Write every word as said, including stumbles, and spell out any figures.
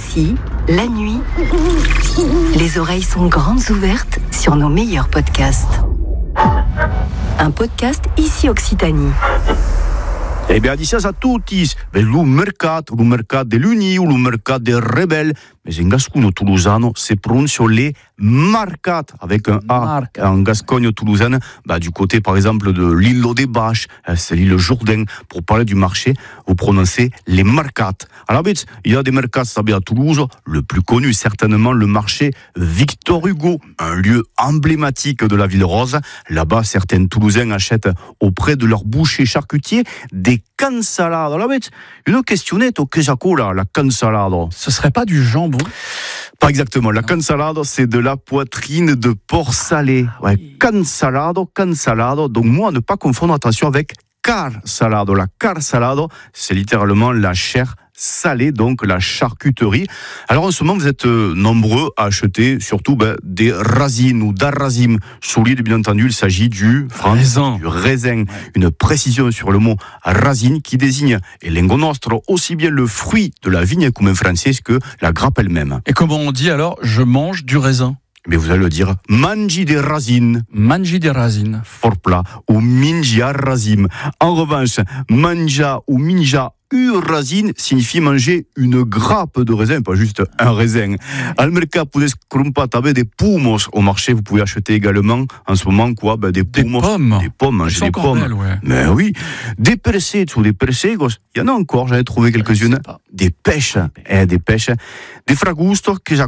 Ici, la nuit, les oreilles sont grandes ouvertes sur nos meilleurs podcasts. Un podcast Ici Occitanie. Eh bien, dicias a tutti, lo mercato, lo mercato dell'Uni, lo mercato del Rebel, mais in gascogno toulousano, c'est prononcé les marcat, avec un A, Marcat. en gascogne toulousaine, bah, du côté, par exemple, de l'île des Bâches, c'est l'île Jourdain, pour parler du marché, vous prononcez les marcat. Alors, il y a des mercats, ça à Toulouse, le plus connu, certainement, le marché Victor Hugo, un lieu emblématique de la ville rose. Là-bas, certains Toulousains achètent auprès de leurs bouchers charcutiers des cansalades. Alors, une questionnette au quesaco, la cansalade. Ce serait pas du jambon? Pas exactement. La cansalade, c'est de la poitrine de porc salé. Ouais, cansalade, cansalade. Donc, moi, ne pas confondre, attention, avec car salade. La car salade, c'est littéralement la chair salée, donc la charcuterie. Alors en ce moment, vous êtes euh, nombreux à acheter surtout ben, des racines ou d'arrazim solides. Bien entendu, il s'agit du raisin. Du raisin. Une précision sur le mot racine qui désigne et lengo nostro aussi bien le fruit de la vigne comme en français que la grappe elle-même. Et comment on dit alors je mange du raisin? Mais vous allez le dire, mangi des racines. Mangi des racines. Fort plat. Ou mingia razim. En revanche, manja ou minja une racine signifie manger une grappe de raisin, pas juste un raisin. Al mercat puedes comprar des pomos au marché. Vous pouvez acheter également en ce moment quoi, ben des, des pomos, pommes, des pommes, manger des pommes. Belles, ouais. Mais oui, des percés ou des persegos. Il y en a encore. J'en ai trouvé quelques-unes. Des pêches, eh, des pêches, des fragustos que